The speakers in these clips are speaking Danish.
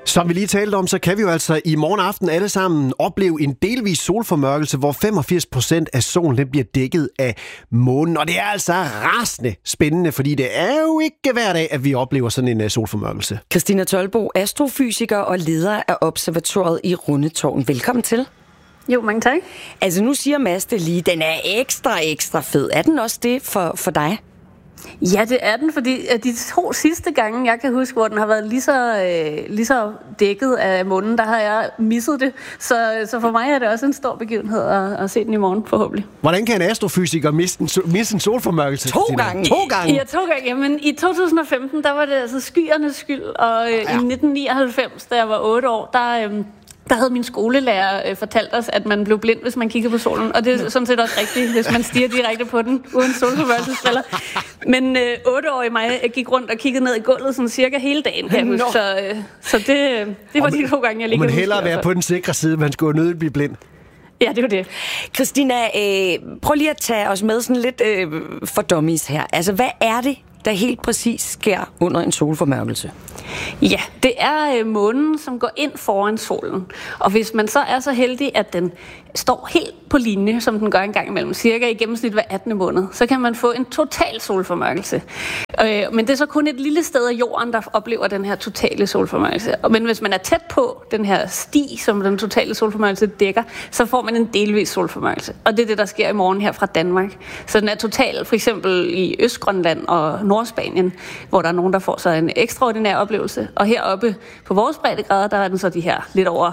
Som vi lige talte om, så kan vi jo altså i morgen aften alle sammen opleve en delvis solformørkelse, hvor 85% af solen den bliver dækket af månen. Og det er altså rasende spændende, fordi det er jo ikke hver dag, at vi oplever sådan en solformørkelse. Christina Tolbo, astrofysiker og leder af observatoriet i Rundetårn. Velkommen til. Jo, mange tak. Altså nu siger Mads det lige, den er ekstra fed. Er den også det for dig? Ja, det er den, fordi de 2 sidste gange, jeg kan huske, hvor den har været lige så dækket af månen, der har jeg misset det. Så for mig er det også en stor begivenhed at se den i morgen, forhåbentlig. Hvordan kan en astrofysiker miste en solformørkelse? 2 gange? 2 gange? Ja, 2 gange. Jamen, i 2015, der var det altså skyernes skyld, og i 1999, da jeg var 8 år, der havde min skolelærer fortalt os, at man blev blind, hvis man kiggede på solen. Og det er sådan set også rigtigt, hvis man stiger direkte på den, uden solformørkelsesbriller. Men 8-årige mig gik rundt og kiggede ned i gulvet sådan cirka hele dagen, kan jeg huske. Så det var de 2 gange, jeg lige kan huske. Men hellere være på den sikre side, man skulle nødt blive blind. Ja, det var det. Christina, prøv lige at tage os med sådan lidt for dummies her. Altså, hvad er det, der helt præcis sker under en solformørkelse? Ja, det er månen, som går ind foran solen. Og hvis man så er så heldig, at den står helt på linje, som den gør en gang imellem, cirka i gennemsnit hver 18. måned, så kan man få en total solformørkelse. Men det er så kun et lille sted af jorden, der oplever den her totale solformørkelse. Men hvis man er tæt på den her sti, som den totale solformørkelse dækker, så får man en delvis solformørkelse. Og det er det, der sker i morgen her fra Danmark. Så den er total, for eksempel i Østgrønland og Nordspanien, hvor der er nogen, der får så en ekstraordinær oplevelse. Og heroppe på vores breddegrader, der er den så de her lidt over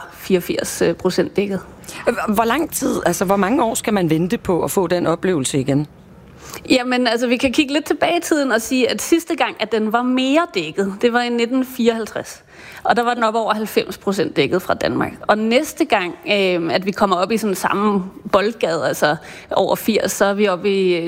84% dækket. Hvor lang tid, altså hvor mange år skal man vente på at få den oplevelse igen? Jamen, altså vi kan kigge lidt tilbage i tiden og sige, at sidste gang, at den var mere dækket, det var i 1954. Og der var den op over 90% dækket fra Danmark. Og næste gang, at vi kommer op i sådan samme boldgade, altså over 80, så er vi oppe i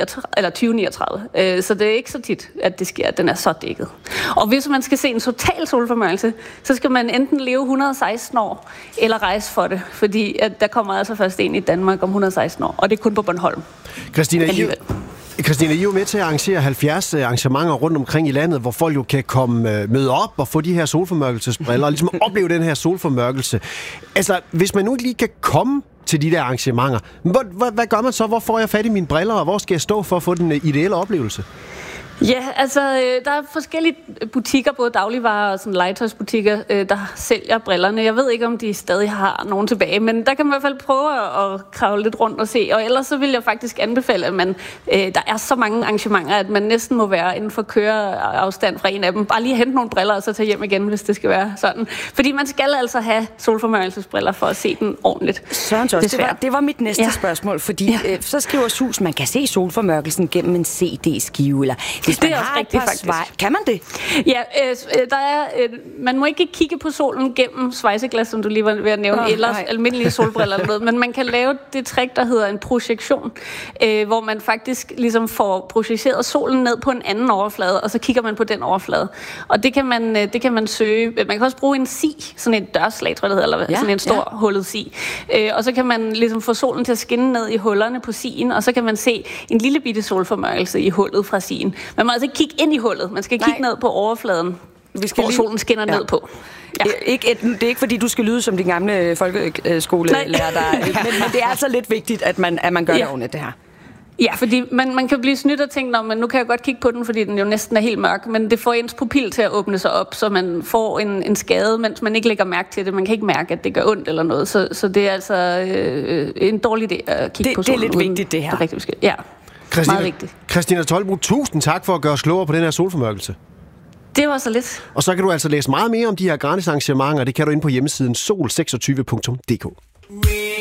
2039. Så det er ikke så tit, at det sker, at den er så dækket. Og hvis man skal se en total solformørkelse, så skal man enten leve 116 år, eller rejse for det. Fordi at der kommer altså først en i Danmark om 116 år, og det er kun på Bornholm. Christina, I er jo med til at arrangere 70 arrangementer rundt omkring i landet, hvor folk jo kan møde op og få de her solformørkelsesbriller og ligesom opleve den her solformørkelse. Altså, hvis man nu ikke lige kan komme til de der arrangementer, hvad gør man så? Hvor får jeg fat i mine briller, og hvor skal jeg stå for at få den ideelle oplevelse? Ja, altså der er forskellige butikker, både dagligvarer og sådan legetøjsbutikker, der sælger brillerne. Jeg ved ikke, om de stadig har nogen tilbage, men der kan man i hvert fald prøve at kravle lidt rundt og se. Og ellers så vil jeg faktisk anbefale, at der er så mange arrangementer, at man næsten må være inden for køreafstand fra en af dem. Bare lige hente nogle briller og så tage hjem igen, hvis det skal være sådan. Fordi man skal altså have solformørkelsesbriller for at se den ordentligt. Søren, det var mit næste spørgsmål, fordi så skriver Sus, man kan se solformørkelsen gennem en CD-skive, eller hvis man det er også rigtigt, faktisk. Kan man det? Ja, man må ikke kigge på solen gennem svejseglas, som du lige var ved at nævne, eller almindelige solbriller eller noget, men man kan lave det trick, der hedder en projektion, hvor man faktisk ligesom får projiceret solen ned på en anden overflade, og så kigger man på den overflade. Og det kan man søge. Man kan også bruge en si, sådan en dørslag, tror jeg det hedder, eller sådan en stor hullet si. Og så kan man ligesom få solen til at skinne ned i hullerne på sien, og så kan man se en lille bitte solformørkelse i hullet fra sien. Man må altså ikke kigge ind i hullet. Man skal kigge ned på overfladen, hvor solen skinner ned på. Ja. Det er ikke fordi, du skal lyde som din gamle folkeskolelærer, men det er altså lidt vigtigt, at man gør det ordentligt, det her. Ja, fordi man kan blive snydt og tænke, men nu kan jeg godt kigge på den, fordi den jo næsten er helt mørk, men det får ens pupil til at åbne sig op, så man får en skade, mens man ikke lægger mærke til det. Man kan ikke mærke, at det gør ondt eller noget, så det er altså en dårlig idé at kigge på solen. Det er lidt vigtigt, det her. Ja. Meget vigtigt. Christina Tolbo, tusind tak for at gøre os klogere på den her solformørkelse. Det var så lidt. Og så kan du altså læse meget mere om de her gratis arrangementer, det kan du inde på hjemmesiden sol26.dk.